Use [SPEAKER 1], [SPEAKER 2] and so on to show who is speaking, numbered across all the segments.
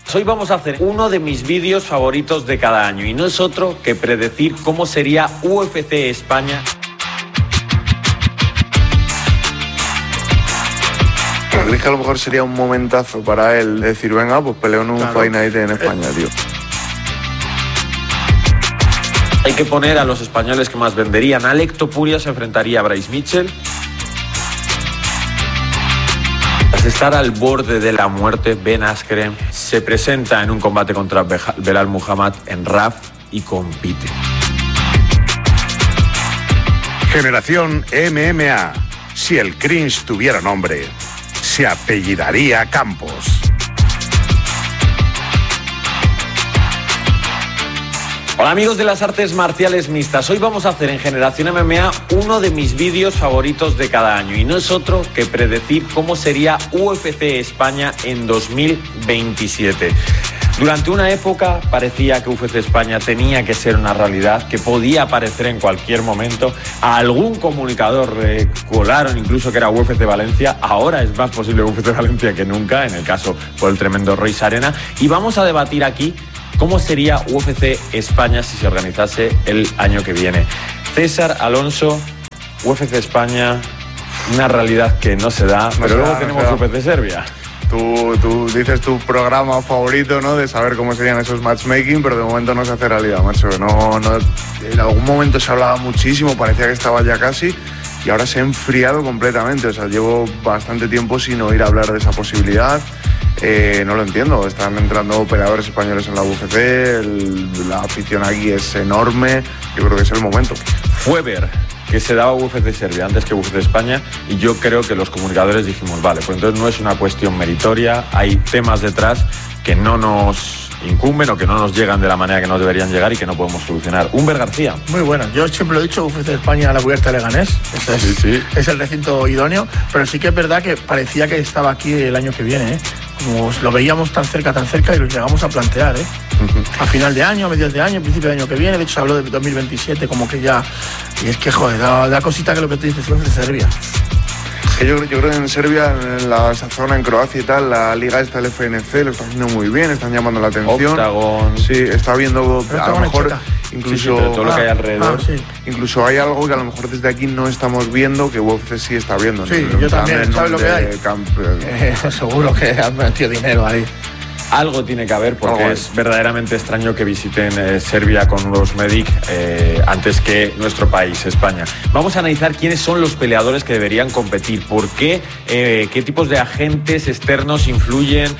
[SPEAKER 1] Hoy vamos a hacer uno de mis vídeos favoritos de cada año y no es otro que predecir cómo sería UFC España.
[SPEAKER 2] ¿Crees que a lo mejor sería un momentazo para él decir, venga, pues peleo en un Fight Night en España, tío?
[SPEAKER 1] Hay que poner a los españoles que más venderían. Alec Topuria se enfrentaría a Bryce Mitchell. Tras estar al borde de la muerte, Ben Askren se presenta en un combate contra Belal Muhammad en RAF y compite.
[SPEAKER 3] Generación MMA. Si el cringe tuviera nombre, se apellidaría Campos.
[SPEAKER 1] Hola amigos de las artes marciales mixtas, hoy vamos a hacer en Generación MMA uno de mis vídeos favoritos de cada año y no es otro que predecir cómo sería UFC España en 2027. Durante una época parecía que UFC España tenía que ser una realidad, que podía aparecer en cualquier momento. A algún comunicador colaron incluso que era UFC Valencia. Ahora es más posible UFC Valencia que nunca, en el caso por el tremendo Royce Arena. Y vamos a debatir aquí cómo sería UFC España si se organizase el año que viene. César Alonso, UFC España, una realidad que no se da, pero luego tenemos UFC Serbia.
[SPEAKER 2] Tú dices tu programa favorito, ¿no? De saber cómo serían esos matchmaking, pero de momento no se hace realidad, macho. No, en algún momento se hablaba muchísimo, parecía que estaba ya casi, y ahora se ha enfriado completamente. O sea, llevo bastante tiempo sin oír hablar de esa posibilidad. No lo entiendo. Están entrando peleadores españoles en la UFC, la afición aquí es enorme. Yo creo que es el momento.
[SPEAKER 1] Fue ver que se daba UFC Serbia antes que UFC España y yo creo que los comunicadores dijimos, vale, pues entonces no es una cuestión meritoria, hay temas detrás que no nos incumben o que no nos llegan de la manera que nos deberían llegar y que no podemos solucionar. Humber García.
[SPEAKER 4] Muy bueno, yo siempre lo he dicho, UFC España a la cubierta de Leganés, es el recinto idóneo, pero sí que es verdad que parecía que estaba aquí el año que viene, como lo veíamos tan cerca y lo llegamos a plantear, a final de año, a mediados de año, principio de año que viene. De hecho se habló de 2027 como que ya, y es que joder, da cosita que lo que tú dices, UFC Serbia.
[SPEAKER 2] Yo creo que en Serbia, en la zona, en Croacia y tal, la liga esta, el FNC, lo está haciendo muy bien, están llamando la atención.
[SPEAKER 1] Octagon.
[SPEAKER 2] Sí, está viendo,
[SPEAKER 4] pero
[SPEAKER 2] a lo mejor, incluso
[SPEAKER 1] todo lo que hay alrededor.
[SPEAKER 2] Incluso hay algo que a lo mejor desde aquí no estamos viendo, que UFC sí está viendo.
[SPEAKER 4] Sí, yo también, ¿sabes lo que hay? Seguro que han metido dinero ahí.
[SPEAKER 1] Algo tiene que haber porque es verdaderamente extraño que visiten Serbia con los Medic antes que nuestro país, España. Vamos a analizar quiénes son los peleadores que deberían competir, por qué, qué tipos de agentes externos influyen,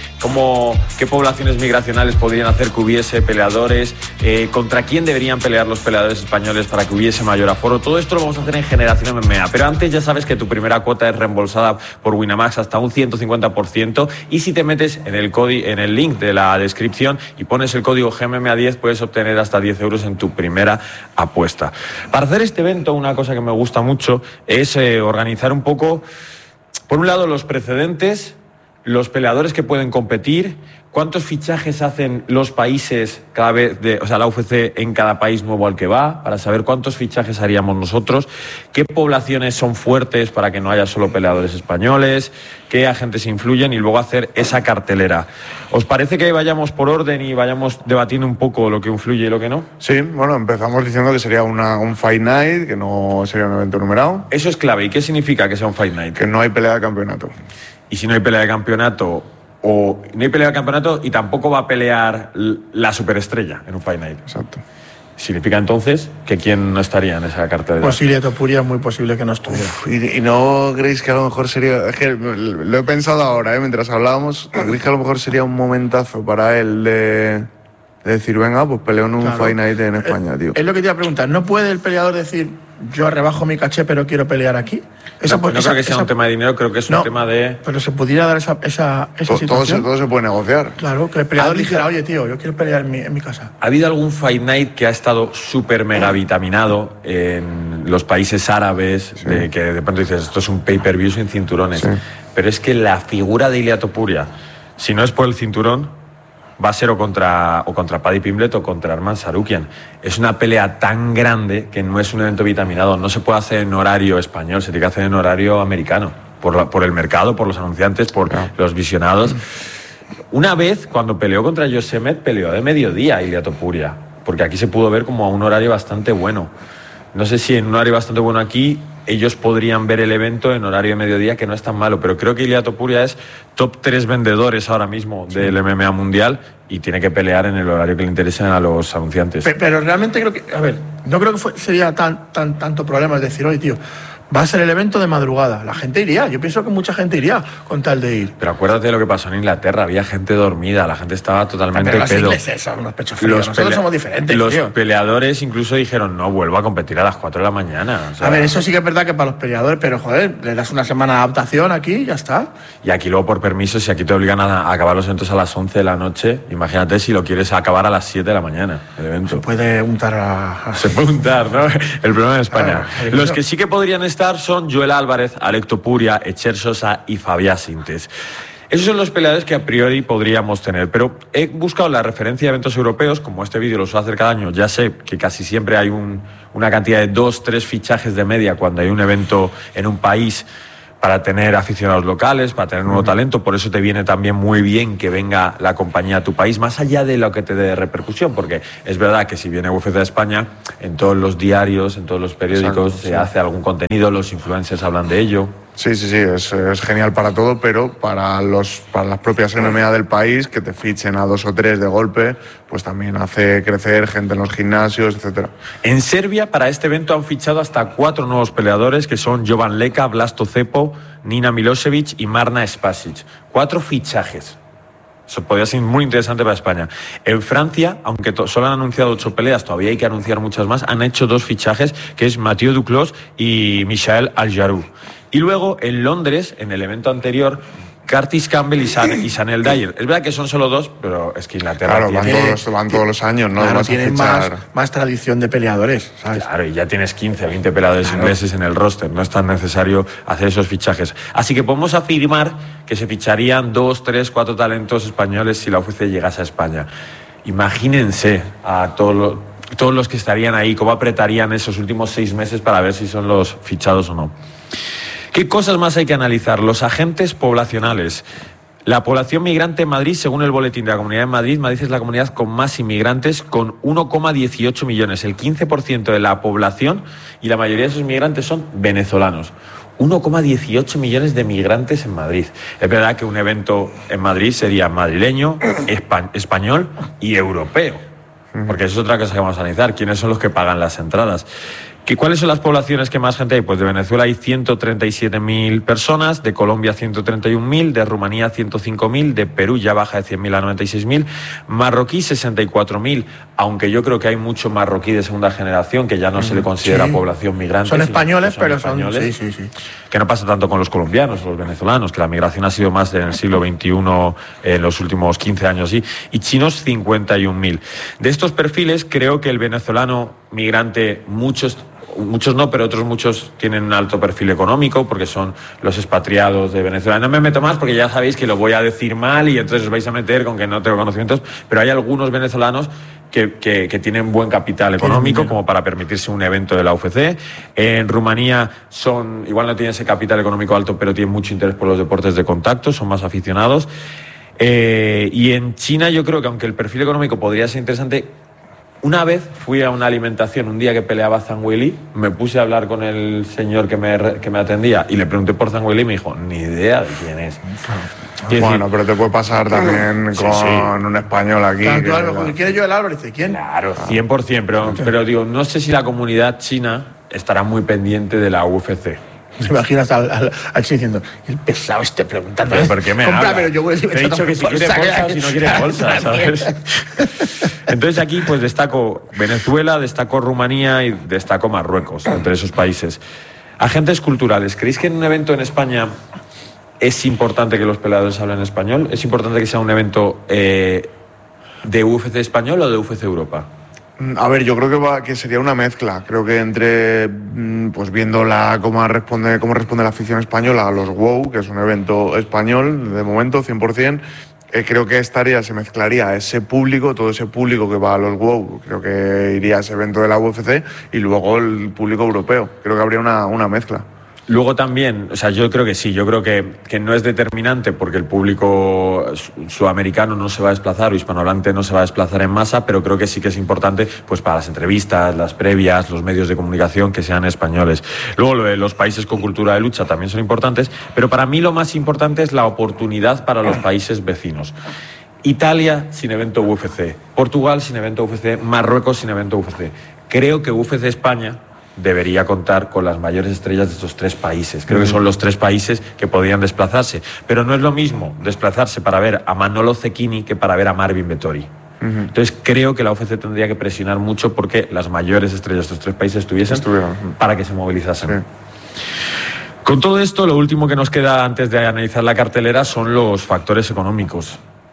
[SPEAKER 1] qué poblaciones migracionales podrían hacer que hubiese peleadores, contra quién deberían pelear los peleadores españoles para que hubiese mayor aforo. Todo esto lo vamos a hacer en Generación MMA, pero antes ya sabes que tu primera cuota es reembolsada por Winamax hasta un 150% y si te metes en el link de la descripción y pones el código GMMA10 puedes obtener hasta 10 euros en tu primera apuesta. Para hacer este evento, una cosa que me gusta mucho es organizar un poco, por un lado, los precedentes, los peleadores que pueden competir, cuántos fichajes hacen los países cada vez, la UFC en cada país nuevo al que va, para saber cuántos fichajes haríamos nosotros, qué poblaciones son fuertes para que no haya solo peleadores españoles, qué agentes influyen y luego hacer esa cartelera. ¿Os parece que vayamos por orden y vayamos debatiendo un poco lo que influye y lo que no?
[SPEAKER 2] Sí, bueno, empezamos diciendo que sería un Fight Night, que no sería un evento numerado.
[SPEAKER 1] Eso es clave. ¿Y qué significa que sea un Fight Night?
[SPEAKER 2] Que no hay pelea de campeonato.
[SPEAKER 1] Y si no hay pelea de campeonato, o no hay pelea de campeonato y tampoco va a pelear la superestrella en un Fight Night.
[SPEAKER 2] Exacto.
[SPEAKER 1] Significa entonces que quién no estaría en esa cartelera.
[SPEAKER 4] Pues Ilia Topuria es muy posible que no estuviera.
[SPEAKER 2] ¿Y no creéis que a lo mejor sería... Es que lo he pensado ahora, mientras hablábamos. ¿Creéis que a lo mejor sería un momentazo para él de decir, venga, pues peleo en un Fight Night en España, tío?
[SPEAKER 4] Es lo que te iba a preguntar. ¿No puede el peleador decir, yo rebajo mi caché pero quiero pelear aquí?
[SPEAKER 1] No creo que sea un tema de dinero, creo que es un tema de...
[SPEAKER 4] Pero se pudiera dar esa situación.
[SPEAKER 2] Todo se puede negociar.
[SPEAKER 4] Claro, que el peleador dijera, oye, tío, yo quiero pelear en mi casa.
[SPEAKER 1] ¿Ha habido algún Fight Night que ha estado súper mega vitaminado en los países árabes? Sí. Que de pronto dices, esto es un pay-per-view sin cinturones. Sí. Pero es que la figura de Ilia Topuria, si no es por el cinturón, va a ser o contra Paddy Pimblett o contra Arman Tsarukyan. Es una pelea tan grande que no es un evento vitaminado. No se puede hacer en horario español, se tiene que hacer en horario americano. Por el mercado, por los anunciantes, por los visionados. Una vez, cuando peleó contra Yosemite, peleó de mediodía Ilia Topuria, porque aquí se pudo ver como a un horario bastante bueno. No sé si en un horario bastante bueno aquí ellos podrían ver el evento en horario de mediodía, que no es tan malo, pero creo que Ilia Topuria es top 3 vendedores ahora mismo del MMA mundial y tiene que pelear en el horario que le interesen a los anunciantes.
[SPEAKER 4] Pero realmente creo que, a ver, no creo que sería tanto problema el decir, oye, tío, va a ser el evento de madrugada. La gente iría. Yo pienso que mucha gente iría con tal de ir.
[SPEAKER 1] Pero acuérdate de lo que pasó en Inglaterra. Había gente dormida. La gente estaba totalmente
[SPEAKER 4] pedo.
[SPEAKER 1] Pero
[SPEAKER 4] los ingleses son unos pechos fríos. Nosotros somos diferentes,
[SPEAKER 1] Los
[SPEAKER 4] tío.
[SPEAKER 1] peleadores incluso dijeron, no, vuelvo a competir a las 4 de la mañana. O sea,
[SPEAKER 4] a ver, eso sí que es verdad que para los peleadores, pero joder, le das una semana de adaptación aquí y ya está.
[SPEAKER 1] Y aquí luego por permiso, si aquí te obligan a acabar los eventos a las 11 de la noche, imagínate si lo quieres acabar a las 7 de la mañana, el evento.
[SPEAKER 4] Se puede untar
[SPEAKER 1] Se puede untar, ¿no? El problema en España.
[SPEAKER 4] Claro,
[SPEAKER 1] los que sí que podrían estar son Joel Álvarez, Alec Topuria, Etxer Sosa y Fabián Sintes. Esos son los peleadores que a priori podríamos tener, pero he buscado la referencia de eventos europeos, como este vídeo lo suelo hacer cada año, ya sé que casi siempre hay una cantidad de 2-3 fichajes de media cuando hay un evento en un país para tener aficionados locales, para tener nuevo talento, por eso te viene también muy bien que venga la compañía a tu país, más allá de lo que te dé repercusión, porque es verdad que si viene UFC de España, en todos los diarios, en todos los periódicos se hace algún contenido, los influencers hablan de ello.
[SPEAKER 2] Sí, es genial para todo, pero para las propias MMA del país, que te fichen a 2 o 3 de golpe, pues también hace crecer gente en los gimnasios, etcétera.
[SPEAKER 1] En Serbia, para este evento han fichado hasta 4 nuevos peleadores, que son Jovan Leka, Vlasto Cepo, Nina Milosevic y Marna Spasic. 4 fichajes. Eso podría ser muy interesante para España. En Francia, aunque solo han anunciado 8 peleas, todavía hay que anunciar muchas más, han hecho 2 fichajes, que es Mathieu Duclos y Michael Aljarou. Y luego, en Londres, en el evento anterior, Curtis Campbell y Sanel Dyer. Es verdad que son solo 2, pero es que Inglaterra
[SPEAKER 2] van todos los años, ¿no?
[SPEAKER 4] Claro, tienen más tradición de peleadores, ¿sabes?
[SPEAKER 1] Claro, y ya tienes 15 o 20 peleadores ingleses en el roster. No es tan necesario hacer esos fichajes. Así que podemos afirmar que se ficharían 2, 3, 4 talentos españoles si la UFC llegase a España. Imagínense a todos los que estarían ahí, cómo apretarían esos últimos 6 meses para ver si son los fichados o no. ¿Qué cosas más hay que analizar? Los agentes poblacionales. La población migrante en Madrid, según el boletín de la Comunidad de Madrid, Madrid es la comunidad con más inmigrantes, con 1,18 millones, el 15% de la población, y la mayoría de esos migrantes son venezolanos. 1,18 millones de migrantes en Madrid. Es verdad que un evento en Madrid sería madrileño, español y europeo, porque eso es otra cosa que vamos a analizar. ¿Quiénes son los que pagan las entradas? ¿Cuáles son las poblaciones que más gente hay? Pues de Venezuela hay 137.000 personas, de Colombia 131.000, de Rumanía 105.000, de Perú ya baja de 100.000 a 96.000, marroquí 64.000, aunque yo creo que hay mucho marroquí de segunda generación que ya no se le considera población migrante.
[SPEAKER 4] Son españoles, pero
[SPEAKER 1] españoles,
[SPEAKER 4] son... Sí.
[SPEAKER 1] Que no pasa tanto con los colombianos o los venezolanos, que la migración ha sido más en el siglo XXI, en los últimos 15 años, sí. Y chinos 51.000. De estos perfiles creo que el venezolano migrante, muchos no, pero otros muchos tienen un alto perfil económico porque son los expatriados de Venezuela. No me meto más porque ya sabéis que lo voy a decir mal y entonces os vais a meter con que no tengo conocimientos, pero hay algunos venezolanos que tienen buen capital económico como para permitirse un evento de la UFC. En Rumanía igual no tienen ese capital económico alto, pero tienen mucho interés por los deportes de contacto, son más aficionados. Y en China yo creo que aunque el perfil económico podría ser interesante, una vez fui a una alimentación, un día que peleaba Zhang Weili, me puse a hablar con el señor que me atendía y le pregunté por Zhang Weili y me dijo, ni idea de quién es.
[SPEAKER 2] Bueno, pero te puede pasar también con un español aquí.
[SPEAKER 4] ¿Quién es Joel Álvarez? ¿Quién?
[SPEAKER 1] Claro, 100%, pero digo, no sé si la comunidad china estará muy pendiente de la UFC.
[SPEAKER 4] ¿Te imaginas al chino diciendo, el pesado esté preguntando?
[SPEAKER 1] ¿Por qué me habla? Te he dicho que si quiere bolsa o si no quiere bolsa, ¿sabes? Entonces aquí pues destaco Venezuela, destaco Rumanía y destaco Marruecos, entre esos países. Agentes culturales. ¿Creéis que en un evento en España es importante que los peleadores hablen español? ¿Es importante que sea un evento de UFC español o de UFC Europa?
[SPEAKER 2] A ver, yo creo que sería una mezcla. Creo que entre, pues viendo cómo responde la afición española a los WOW, que es un evento español, de momento, 100%, creo que se mezclaría ese público, todo ese público que va a los WOW, creo que iría a ese evento de la UFC, y luego el público europeo. Creo que habría una mezcla.
[SPEAKER 1] Luego también, o sea, yo creo que sí, yo creo que no es determinante porque el público sudamericano no se va a desplazar o hispanohablante no se va a desplazar en masa, pero creo que sí que es importante pues para las entrevistas, las previas, los medios de comunicación que sean españoles. Luego los países con cultura de lucha también son importantes, pero para mí lo más importante es la oportunidad para los países vecinos. Italia sin evento UFC, Portugal sin evento UFC, Marruecos sin evento UFC. Creo que UFC España debería contar con las mayores estrellas de estos 3 países. Creo que son los 3 países que podían desplazarse. Pero no es lo mismo desplazarse para ver a Manolo Cecchini que para ver a Marvin Vettori. Entonces creo que la UFC tendría que presionar mucho porque las mayores estrellas de estos 3 países estuviesen para que se movilizasen. Sí. Con todo esto, lo último que nos queda antes de analizar la cartelera son los factores económicos.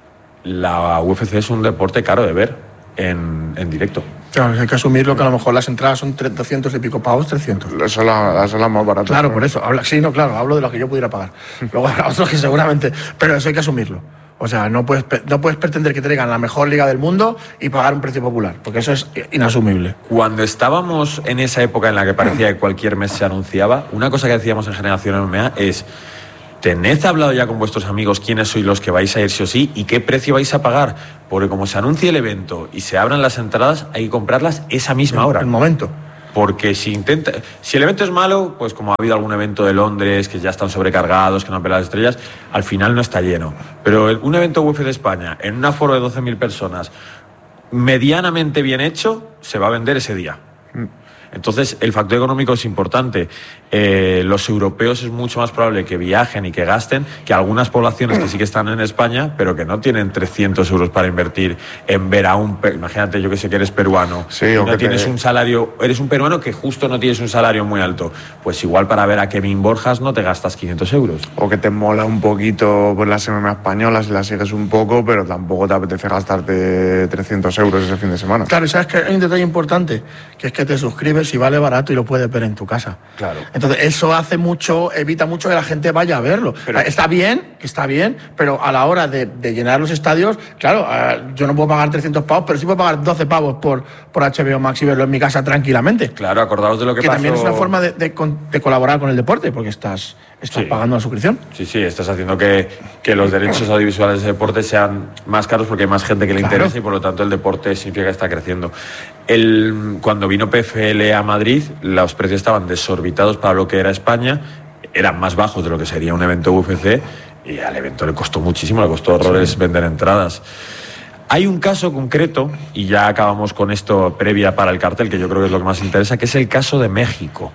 [SPEAKER 1] La UFC es un deporte caro de ver en directo.
[SPEAKER 4] Claro, hay que asumirlo que a lo mejor las entradas son 200 y pico pavos, 300.
[SPEAKER 2] Las salas más baratas.
[SPEAKER 4] Claro, por eso. Hablo de lo que yo pudiera pagar. Luego habrá otros que seguramente... Pero eso hay que asumirlo. O sea, no puedes pretender que te traigan la mejor liga del mundo y pagar un precio popular, porque eso es inasumible.
[SPEAKER 1] Cuando estábamos en esa época en la que parecía que cualquier mes se anunciaba, una cosa que decíamos en Generación MMA es... ¿Tened hablado ya con vuestros amigos quiénes sois los que vais a ir sí o sí y qué precio vais a pagar? Porque como se anuncie el evento y se abran las entradas, hay que comprarlas esa misma hora.
[SPEAKER 4] En el momento.
[SPEAKER 1] Porque si el evento es malo, pues como ha habido algún evento de Londres que ya están sobrecargados, que no han pelado las estrellas, al final no está lleno. Pero un evento UFC de España, en un aforo de 12.000 personas, medianamente bien hecho, se va a vender ese día. Entonces, el factor económico es importante. Los europeos es mucho más probable que viajen y que gasten que algunas poblaciones que sí que están en España, pero que no tienen 300 euros para invertir en ver a un... Imagínate, yo que sé que eres peruano.
[SPEAKER 2] Sí,
[SPEAKER 1] y no tienes un salario... Eres un peruano que justo no tienes un salario muy alto. Pues igual para ver a Kevin Borjas no te gastas 500 euros.
[SPEAKER 2] O que te mola un poquito pues, las MMA españolas y las sigues un poco, pero tampoco te apetece gastarte 300 euros ese fin de semana.
[SPEAKER 4] Claro, y sabes que hay un detalle importante, que es que te suscribes y vale barato y lo puedes ver en tu casa.
[SPEAKER 1] Claro.
[SPEAKER 4] Entonces, eso evita mucho que la gente vaya a verlo. Pero, está bien, pero a la hora de llenar los estadios, claro, yo no puedo pagar 300 pavos, pero sí puedo pagar 12 pavos por HBO Max y verlo en mi casa tranquilamente.
[SPEAKER 1] Claro, acordaos de lo que pasó...
[SPEAKER 4] también es una forma de colaborar con el deporte, porque estás pagando la suscripción.
[SPEAKER 1] Sí, estás haciendo que los derechos audiovisuales de deporte sean más caros porque hay más gente que le interesa y por lo tanto el deporte significa que está creciendo. Cuando vino PFL a Madrid, los precios estaban desorbitados para lo que era España, eran más bajos de lo que sería un evento UFC y al evento le costó muchísimo, le costó horrores vender entradas. Hay un caso concreto, y ya acabamos con esto previa para el cartel, que yo creo que es lo que más interesa, que es el caso de México.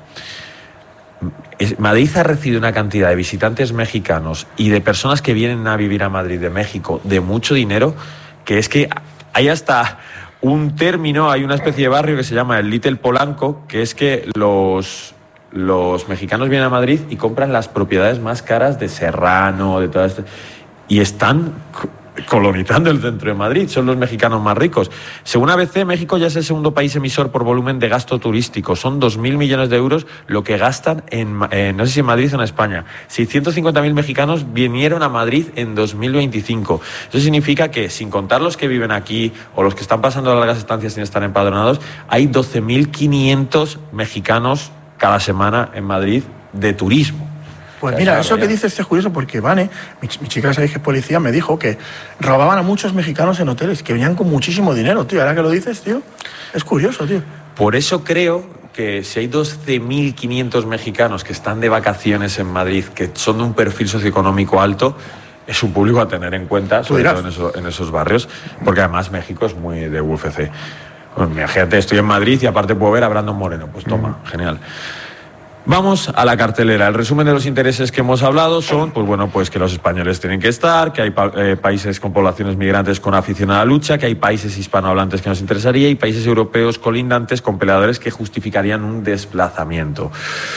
[SPEAKER 1] Madrid ha recibido una cantidad de visitantes mexicanos y de personas que vienen a vivir a Madrid de México de mucho dinero, que es que hay hasta un término, hay una especie de barrio que se llama el Little Polanco, que es que los mexicanos vienen a Madrid y compran las propiedades más caras de Serrano, de todas estas, y están colonizando el centro de Madrid, son los mexicanos más ricos. Según ABC, México ya es el segundo país emisor por volumen de gasto turístico. Son 2.000 millones de euros lo que gastan no sé si en Madrid o en España. 650.000 mexicanos vinieron a Madrid en 2025. Eso significa que, sin contar los que viven aquí o los que están pasando largas estancias sin estar empadronados, hay 12.500 mexicanos cada semana en Madrid de turismo.
[SPEAKER 4] Pues mira, eso que dices es curioso porque Vane, mi chica, sabéis que es policía, me dijo que robaban a muchos mexicanos en hoteles, que venían con muchísimo dinero, tío. Ahora que lo dices, tío, es curioso, tío.
[SPEAKER 1] Por eso creo que si hay 12.500 mexicanos que están de vacaciones en Madrid, que son de un perfil socioeconómico alto, es un público a tener en cuenta, sobre todo en esos barrios, porque además México es muy de UFC. Bueno, imagínate, estoy en Madrid y aparte puedo ver a Brandon Moreno. Pues toma, genial. Vamos a la cartelera. El resumen de los intereses que hemos hablado son, pues que los españoles tienen que estar, que hay países con poblaciones migrantes con afición a la lucha, que hay países hispanohablantes que nos interesaría y países europeos colindantes con peleadores que justificarían un desplazamiento.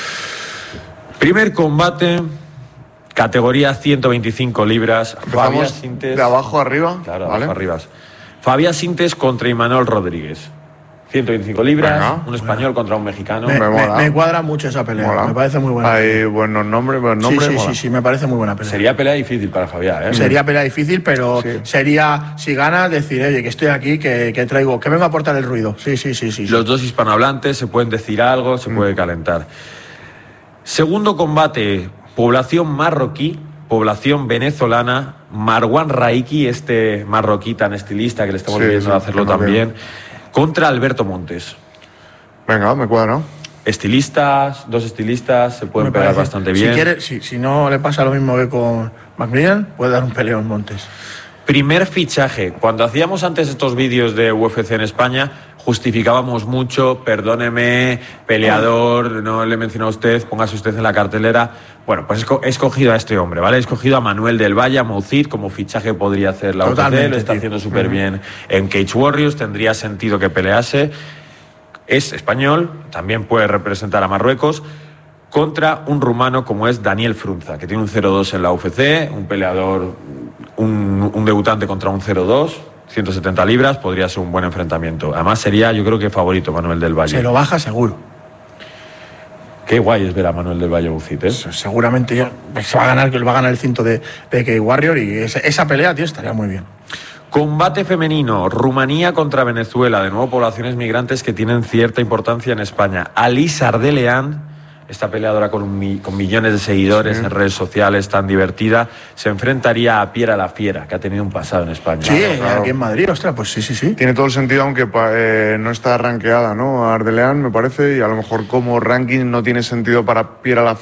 [SPEAKER 1] Primer combate, categoría 125 libras.
[SPEAKER 2] Fabián Sintes. ¿De abajo arriba?
[SPEAKER 1] Claro, ¿vale? Abajo arriba. Fabián Sintes contra Imanol Rodríguez. 125 libras, bueno, un español contra un mexicano.
[SPEAKER 4] Me cuadra mucho esa pelea, me parece muy buena.
[SPEAKER 2] Hay buenos nombres,
[SPEAKER 4] Sí, me parece muy buena pelea.
[SPEAKER 1] Sería pelea difícil para Fabián, ¿eh?
[SPEAKER 4] Sería pelea difícil, pero sería, si ganas, decir, oye, que estoy aquí, que traigo, que vengo a aportar el ruido. Sí.
[SPEAKER 1] Los dos hispanohablantes se pueden decir algo, se puede calentar. Segundo combate, población marroquí, población venezolana, Marwan Raiki, este marroquí tan estilista que le estamos viendo hacerlo también, contra Alberto Montes.
[SPEAKER 2] Venga, me cuadra.
[SPEAKER 1] Estilistas, dos estilistas, se pueden pegar bastante bien.
[SPEAKER 4] Si no le pasa lo mismo que con McMillan, puede dar un peleón Montes.
[SPEAKER 1] Primer fichaje. Cuando hacíamos antes estos vídeos de UFC en España, justificábamos mucho, perdóneme, peleador, no le he mencionado a usted, póngase usted en la cartelera. Bueno, pues he escogido a este hombre, ¿vale? He escogido a Manuel del Valle, a Moucid, como fichaje podría hacer la UFC, lo está haciendo súper bien en Cage Warriors, tendría sentido que pelease. Es español, también puede representar a Marruecos, contra un rumano como es Daniel Frunza, que tiene un 0-2 en la UFC, un peleador, un debutante contra un 0-2, 170 libras, podría ser un buen enfrentamiento. Además sería, yo creo que favorito Manuel del Valle.
[SPEAKER 4] Se lo baja seguro.
[SPEAKER 1] Qué guay es ver a Manuel del Valle Moucid, ¿eh?
[SPEAKER 4] Seguramente se va a ganar el cinto de Cage Warrior y esa pelea, tío, estaría muy bien.
[SPEAKER 1] Combate femenino, Rumanía contra Venezuela, de nuevo poblaciones migrantes que tienen cierta importancia en España. Alisa Ardelean, esta peleadora con millones de seguidores en redes sociales, tan divertida, se enfrentaría a Piera la Fiera, que ha tenido un pasado en España.
[SPEAKER 4] Sí, claro. Aquí en Madrid, ostras, pues sí.
[SPEAKER 2] Tiene todo el sentido, aunque no está rankeada, ¿no? Ardelean, me parece, y a lo mejor como ranking no tiene sentido para Piera la Fiera.